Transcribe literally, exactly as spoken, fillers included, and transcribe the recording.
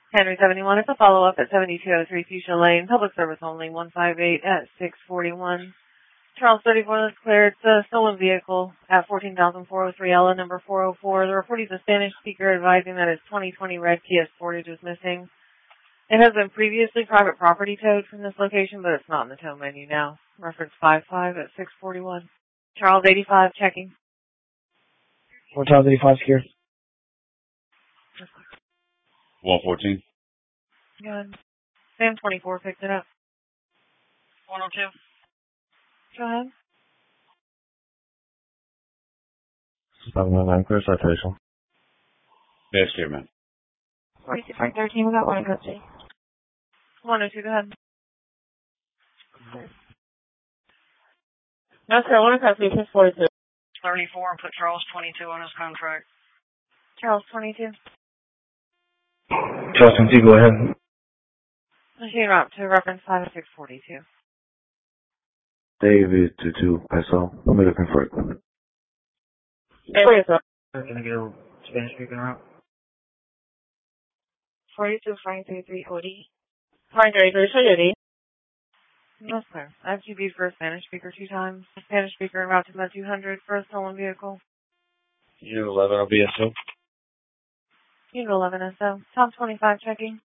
Henry seventy-one, it's a follow-up at seventy-two oh three Fuchsia Lane, public service only, one five eight at six forty-one. Charles thirty-four, let's clear. It's a stolen vehicle at fourteen thousand four oh three Ella, number four oh four. The report is a Spanish speaker advising that his twenty twenty red Kia Sportage is missing. It has been previously private property towed from this location, but it's not in the tow menu now. Reference five five at six forty-one. Charles eighty-five, checking. Four Charles eighty-five here. one fourteen. Good. Sam twenty-four picked it up. one oh two. Go ahead. seven oh nine, clear citation. Yes, clear, man. forty-six thirteen, we got one oh two. one oh two, go ahead. No, sir, one oh two, forty-two. thirty-four, and put Charles twenty-two on his contract. Charles twenty-two. Charles twenty-two, go ahead. Machine route to reference five six forty-two. David two two, Peso. Let me looking for it. Hey, wait, sir. Can I get a Spanish speaking route? forty-two, five three three, forty. five three three, so you Yes, sir. I've Q B'd for a Spanish speaker two times. A Spanish speaker en route to Med two hundred for a stolen vehicle. Unit eleven, I'll be S O. Unit eleven S O. Tom twenty-five checking.